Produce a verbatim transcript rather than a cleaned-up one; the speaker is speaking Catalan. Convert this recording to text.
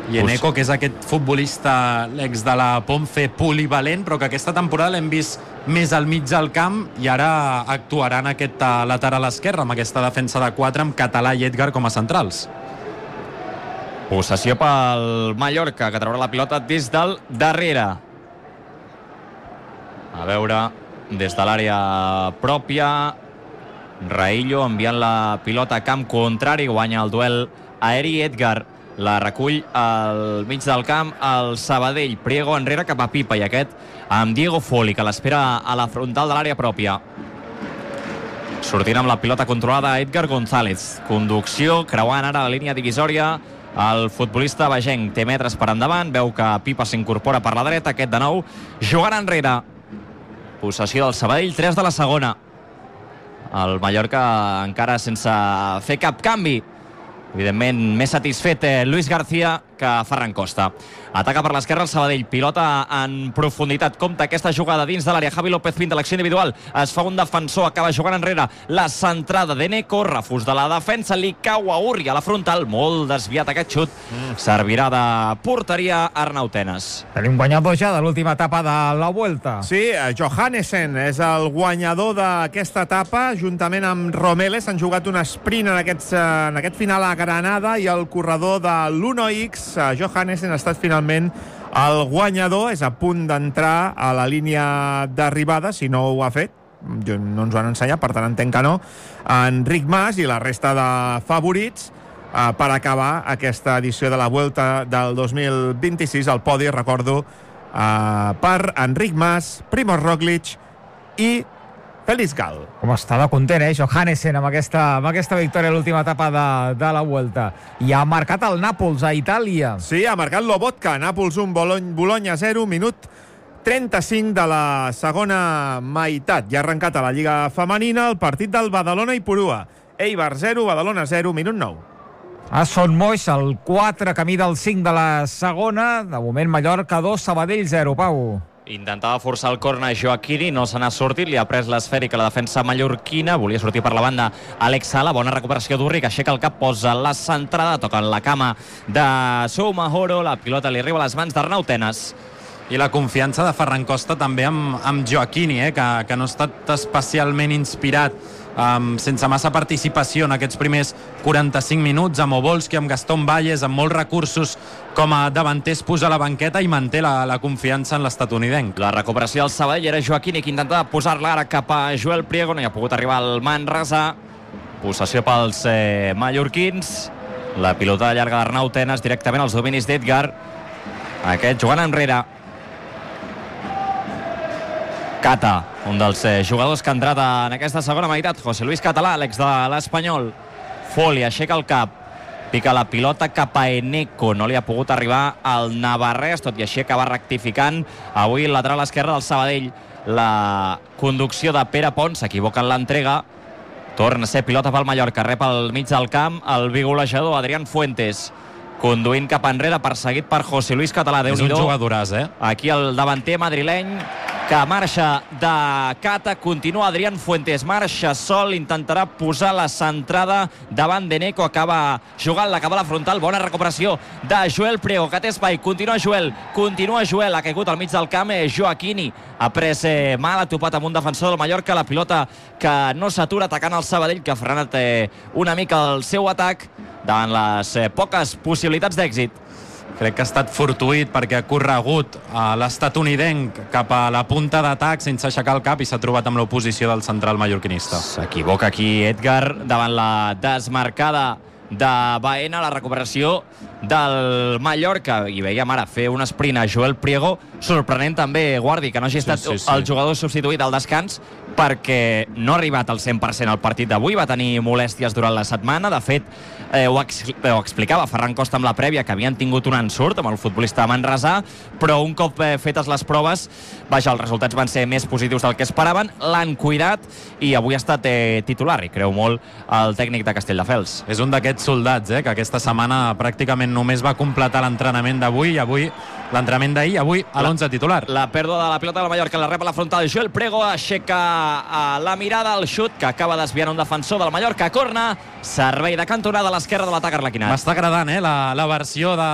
I Eneco, que és aquest futbolista, l'ex de la Ponce, polivalent, però que aquesta temporada l'hem vist més al mig del camp i ara actuarà en aquest lateral esquerre, amb aquesta defensa de quatre, amb Català i Edgar com a centrals. Possessió pel Mallorca, que traurà la pilota des del darrere. A veure, des de l'àrea pròpia, Raillo enviant la pilota a camp contrari, guanya el duel aeri. Edgar la recull al mig del camp el Sabadell. Priego enrere cap a Pipa, i aquest amb Diego Foli, que l'espera a la frontal de l'àrea pròpia. Sortint amb la pilota controlada Edgar González. Conducció, creuant ara la línia divisòria. El futbolista bagenc té metres per endavant, veu que Pipa s'incorpora per la dreta, aquest de nou jugant enrere. Possessió del Sabadell, tres de la segona. El Mallorca encara sense fer cap canvi. Evidentment, més satisfet Luis García que Ferran Costa. Ataca per l'esquerra el Sabadell. Pilota en profunditat. Compta aquesta jugada dins de l'àrea. Javi López fent de l'acció individual. Es fa un defensor, acaba jugant enrere. La centrada d'Eneco, refús de la defensa. Li cau a Urri a la frontal. Molt desviat aquest xut. Mm. Servirà de porteria Arnau Tenas. Tenim guanyador ja de l'última etapa de la Vuelta. Sí, Johannesen és el guanyador d'aquesta etapa. Juntament amb Romeles han jugat un sprint en, aquests, en aquest final a Granada, i el corredor de l'Uno X, Johannesen, ha estat finalment el guanyador. És a punt d'entrar a la línia d'arribada, si no ho ha fet. Jo, no ens ho han ensenyat, per tant entenc que no. Enric Mas i la resta de favorits eh, per acabar aquesta edició de la Vuelta del dos mil vint-i-sis. El podi, recordo, eh, per Enric Mas, Primož Roglič i Félix Gal. Com està de content, eh, Johannesen, amb aquesta, amb aquesta victòria a l'última etapa de, de la Vuelta. I ha marcat el Nàpols a Itàlia. Sí, ha marcat Lobotka. Nàpols un, Bologna zero, minut trenta-cinc de la segona meitat. Ja ha arrencat a la Lliga Femenina el partit del Badalona i Purua. Eibar zero, Badalona zero, minut nou. A Son Moix, el quatre, camí del cinc de la segona. De moment, Mallorca dos, Sabadell zero, Pau. Intentava forçar el córner Joaquini, no se n'ha sortit, li ha pres l'esfèrica la defensa mallorquina, volia sortir per la banda Alex Sala, bona recuperació d'Urri, que aixeca el cap, posa la centrada, toca en la cama de Soumahoro, la pilota li arriba a les mans d'Arnau Tenas. I la confiança de Ferran Costa també amb, amb Joaquini, eh, que, que no ha estat especialment inspirat, um, sense massa participació en aquests primers quaranta-cinc minuts, amb Obolski, amb Gastón Valles, amb molts recursos com a davanter, es posa a la banqueta i manté la, la confiança en l'estatunidenc. La recuperació del Sabadell era Joaquini, que intentava posar-la ara cap a Joel Priego, no hi ha pogut arribar al Manresa. Possessió pels eh, mallorquins. La pilota llarga d'Arnau Tenas directament als dominis d'Edgar. Aquest jugant enrere. Cata, un dels eh, jugadors que ha entrat en aquesta segona meitat. José Luis Català, l'ex de l'Espanyol. Foli aixeca el cap, pica la pilota cap a Eneco, no li ha pogut arribar al navarrès, tot i així acaba rectificant avui el lateral esquerre del Sabadell. La conducció de Pere Pons, s'equivoca en l'entrega, torna a ser pilota pel Mallorca, rep al mig del camp el vigolejador Adrián Fuentes, conduint cap enrere, perseguit per José Luis Català. És un jugadoràs, eh? Aquí el davanter madrileny, que marxa de Cata, continua Adrián Fuentes, marxa sol, intentarà posar la centrada davant d'Eneco, acaba jugant la cabala frontal, bona recuperació de Joel Priego, que té espai, continua Joel, continua Joel, ha caigut al mig del camp, eh, Joaquini ha pres eh, mal, ha topat amb un defensor del Mallorca, la pilota que no s'atura atacant el Sabadell, que ha frenat eh, una mica el seu atac davant les eh, poques possibilitats d'èxit. Crec que ha estat fortuït perquè ha corregut a l'estatunidenc cap a la punta d'atac sense aixecar el cap i s'ha trobat amb l'oposició del central mallorquinista. S'equivoca aquí Edgar davant la desmarcada de Baena, la recuperació del Mallorca, i veiem ara fer un sprint a Joel Priego, sorprenent també Guardi, que no hagi estat sí, sí, sí. el jugador substituït al descans, perquè no ha arribat al cent per cent al partit d'avui, va tenir molèsties durant la setmana. De fet, eh, ho, ex ho explicava Ferran Costa amb la prèvia, que havien tingut un ensurt amb el futbolista manresà, però un cop eh, fetes les proves, vaja, els resultats van ser més positius del que esperaven, l'han cuidat i avui ha estat eh, titular, i creu molt el tècnic de Castelldefels. És un d'aquests soldats, eh, que aquesta setmana pràcticament només va completar l'entrenament d'avui, i avui l'entrenament d'ahir, avui a l'onze titular. La pèrdua de la pilota del Mallorca, la rep a la frontal Joel Priego, aixeca a la mirada el xut, que acaba desviant un defensor del Mallorca, corna, servei de cantonada a l'esquerra de l'atac arlequinat. M'està agradant, eh, la, la versió de